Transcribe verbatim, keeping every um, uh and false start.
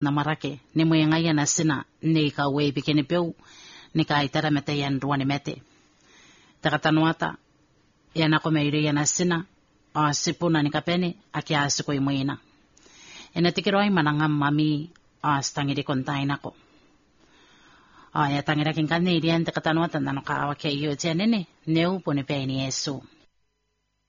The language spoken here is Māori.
na marake, ne mo ngai na sina, ne ka wei bikini peu, ne ka itara mete yan ruane mete. Takatanuata, yana ko meire yana sina, a sipuna ni kapene, a kia asiko i moina. Ena tikiroi manangam mami, a stangiri kontaina ko. A ya tangira kin kanne irian takatanuata nano ka awa kia iyo tia nene, neu pone pe ni Yesu.